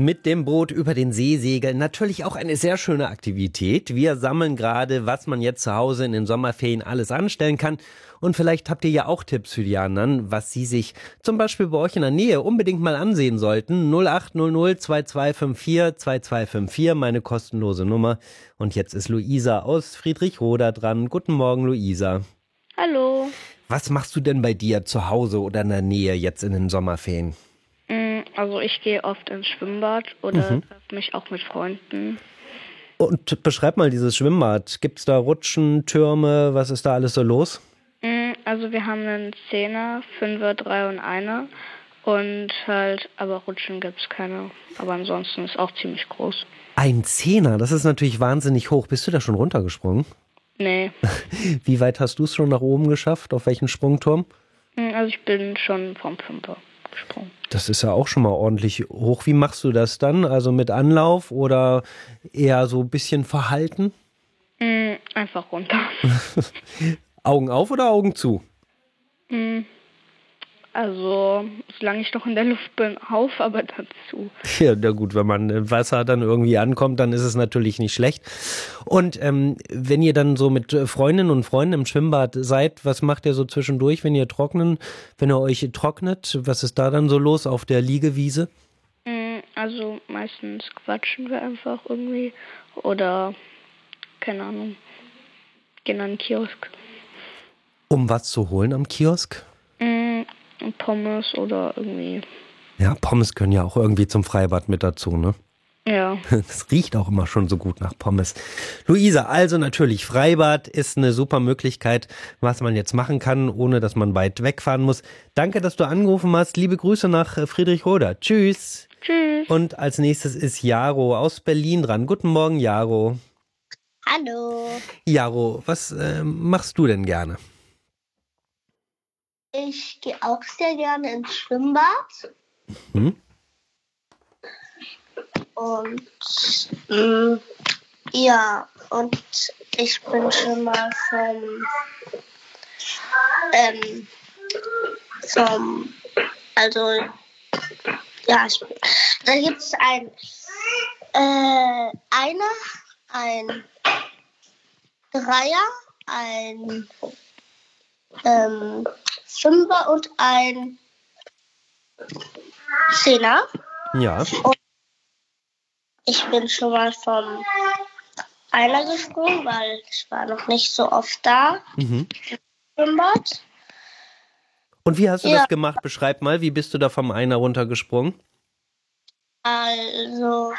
Mit dem Boot über den See segeln, natürlich auch eine sehr schöne Aktivität. Wir sammeln gerade, was man jetzt zu Hause in den Sommerferien alles anstellen kann. Und vielleicht habt ihr ja auch Tipps für die anderen, was sie sich zum Beispiel bei euch in der Nähe unbedingt mal ansehen sollten. 0800 2254 2254, meine kostenlose Nummer. Und jetzt ist Luisa aus Friedrichroda dran. Guten Morgen, Luisa. Hallo. Was machst du denn bei dir zu Hause oder in der Nähe jetzt in den Sommerferien? Also ich gehe oft ins Schwimmbad oder treffe mich auch mit Freunden. Und beschreib mal dieses Schwimmbad. Gibt's da Rutschen, Türme? Was ist da alles so los? Also wir haben einen Zehner, Fünfer, Dreier und Einer. Und halt, aber Rutschen gibt's keine. Aber ansonsten ist auch ziemlich groß. Ein Zehner, das ist natürlich wahnsinnig hoch. Bist du da schon runtergesprungen? Nee. Wie weit hast du es schon nach oben geschafft? Auf welchen Sprungturm? Also ich bin schon vom Fünfer gesprungen. Das ist ja auch schon mal ordentlich hoch. Wie machst du das dann? Also mit Anlauf oder eher so ein bisschen verhalten? Einfach runter. Augen auf oder Augen zu? Also, solange ich noch in der Luft bin, auf, aber dazu. Ja, na gut, wenn man im Wasser dann irgendwie ankommt, dann ist es natürlich nicht schlecht. Und wenn ihr dann so mit Freundinnen und Freunden im Schwimmbad seid, was macht ihr so zwischendurch, wenn ihr euch trocknet? Was ist da dann so los auf der Liegewiese? Also meistens quatschen wir einfach irgendwie oder, keine Ahnung, gehen an den Kiosk. Um was zu holen am Kiosk? Pommes oder irgendwie. Ja, Pommes können ja auch irgendwie zum Freibad mit dazu, ne? Ja. Das riecht auch immer schon so gut nach Pommes. Luisa, also natürlich, Freibad ist eine super Möglichkeit, was man jetzt machen kann, ohne dass man weit wegfahren muss. Danke, dass du angerufen hast. Liebe Grüße nach Friedrichroda. Tschüss. Tschüss. Und als nächstes ist Jaro aus Berlin dran. Guten Morgen, Jaro. Hallo. Jaro, was machst du denn gerne? Ich gehe auch sehr gerne ins Schwimmbad. Und ja, und ich bin schon mal da gibt es ein Dreier, ein Fünfer und ein Zehner. Ja. Und ich bin schon mal vom Einer gesprungen, weil ich war noch nicht so oft da im Schwimmbad. Und wie hast du das gemacht? Beschreib mal, wie bist du da vom Einer runtergesprungen? Also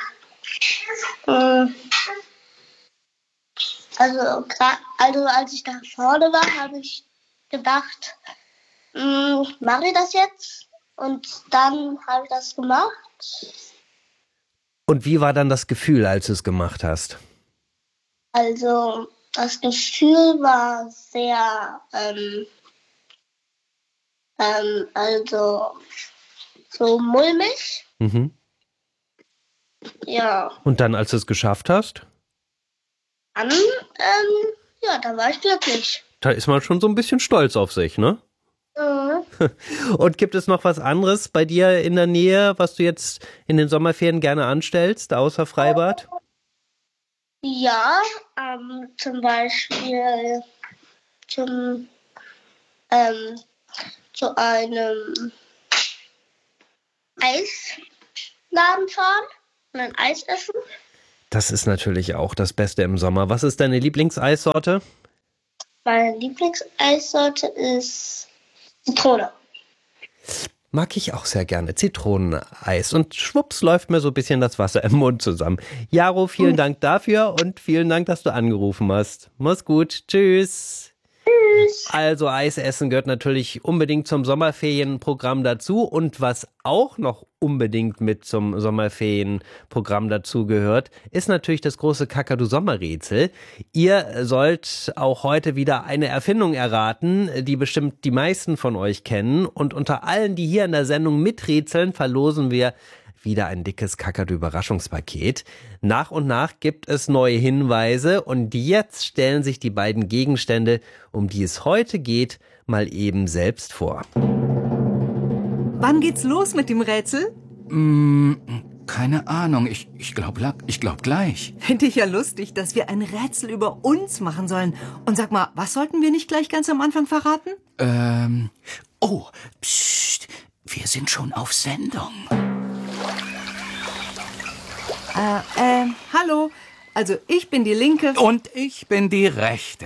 als ich da vorne war, habe ich gedacht, mache ich das jetzt? Und dann habe ich das gemacht. Und wie war dann das Gefühl, als du es gemacht hast? Also das Gefühl war sehr, so mulmig. Ja. Und dann, als du es geschafft hast? Dann, da war ich glücklich. Da ist man schon so ein bisschen stolz auf sich, ne? Und gibt es noch was anderes bei dir in der Nähe, was du jetzt in den Sommerferien gerne anstellst, außer Freibad? Ja, zum Beispiel zu einem Eisladen fahren und ein Eis essen. Das ist natürlich auch das Beste im Sommer. Was ist deine Lieblingseissorte? Meine Lieblingseissorte ist Zitrone. Mag ich auch sehr gerne. Zitroneneis. Und schwupps läuft mir so ein bisschen das Wasser im Mund zusammen. Jaro, vielen Dank dafür und vielen Dank, dass du angerufen hast. Mach's gut. Tschüss. Also Eis essen gehört natürlich unbedingt zum Sommerferienprogramm dazu. Und was auch noch unbedingt mit zum Sommerferienprogramm dazu gehört, ist natürlich das große Kakadu-Sommerrätsel. Ihr sollt auch heute wieder eine Erfindung erraten, die bestimmt die meisten von euch kennen. Und unter allen, die hier in der Sendung miträtseln, verlosen wir wieder ein dickes Kakadu-Überraschungspaket. Nach und nach gibt es neue Hinweise und jetzt stellen sich die beiden Gegenstände, um die es heute geht, mal eben selbst vor. Wann geht's los mit dem Rätsel? Keine Ahnung, ich glaub gleich. Finde ich ja lustig, dass wir ein Rätsel über uns machen sollen. Und sag mal, was sollten wir nicht gleich ganz am Anfang verraten? Oh, psst, wir sind schon auf Sendung. Hallo. Also ich bin die Linke. Und ich bin die Rechte.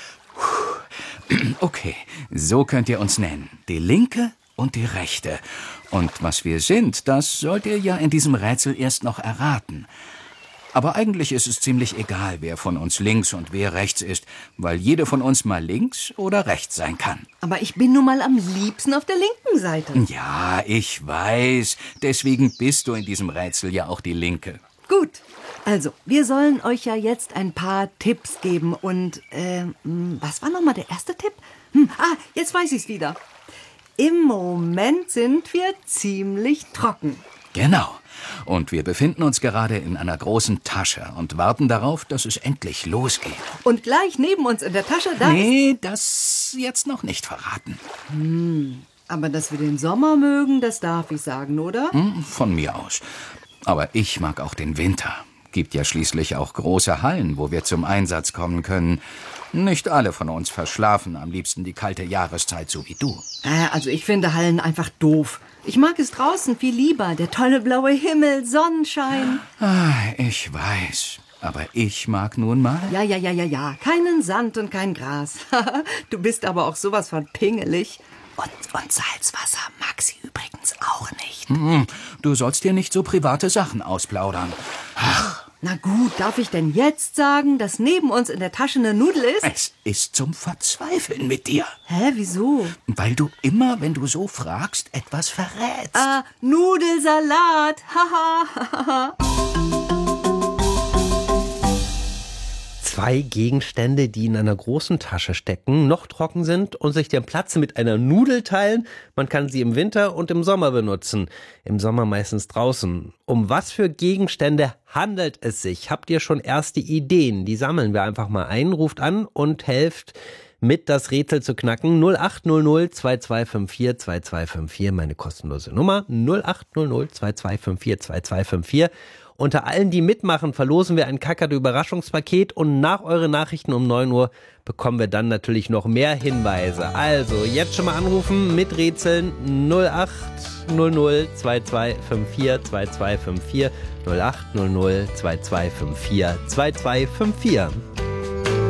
Okay, so könnt ihr uns nennen. Die Linke und die Rechte. Und was wir sind, das sollt ihr ja in diesem Rätsel erst noch erraten. Aber eigentlich ist es ziemlich egal, wer von uns links und wer rechts ist, weil jede von uns mal links oder rechts sein kann. Aber ich bin nun mal am liebsten auf der linken Seite. Ja, ich weiß. Deswegen bist du in diesem Rätsel ja auch die Linke. Gut. Also, wir sollen euch ja jetzt ein paar Tipps geben. Und, was war nochmal der erste Tipp? Jetzt weiß ich's wieder. Im Moment sind wir ziemlich trocken. Genau. Und wir befinden uns gerade in einer großen Tasche und warten darauf, dass es endlich losgeht. Und gleich neben uns in der Tasche, da Nee, das jetzt noch nicht verraten. Aber dass wir den Sommer mögen, das darf ich sagen, oder? Von mir aus. Aber ich mag auch den Winter. Gibt ja schließlich auch große Hallen, wo wir zum Einsatz kommen können. Nicht alle von uns verschlafen am liebsten die kalte Jahreszeit, so wie du. Also ich finde Hallen einfach doof. Ich mag es draußen viel lieber. Der tolle blaue Himmel, Sonnenschein. Ich weiß. Aber ich mag nun mal... Ja. Keinen Sand und kein Gras. Du bist aber auch sowas von pingelig. Und Salzwasser mag sie übrigens auch nicht. Du sollst dir nicht so private Sachen ausplaudern. Na gut, darf ich denn jetzt sagen, dass neben uns in der Tasche eine Nudel ist? Es ist zum Verzweifeln mit dir. Hä, wieso? Weil du immer, wenn du so fragst, etwas verrätst. Nudelsalat. Haha. Zwei Gegenstände, die in einer großen Tasche stecken, noch trocken sind und sich den Platz mit einer Nudel teilen. Man kann sie im Winter und im Sommer benutzen. Im Sommer meistens draußen. Um was für Gegenstände handelt es sich? Habt ihr schon erste Ideen? Die sammeln wir einfach mal ein, ruft an und helft mit, das Rätsel zu knacken. 0800 2254 2254, meine kostenlose Nummer. 0800 2254 2254. Unter allen, die mitmachen, verlosen wir ein Kakadu-Überraschungspaket und nach euren Nachrichten um 9 Uhr bekommen wir dann natürlich noch mehr Hinweise. Also, jetzt schon mal anrufen mit Rätseln 0800 2254 2254 0800 2254 2254.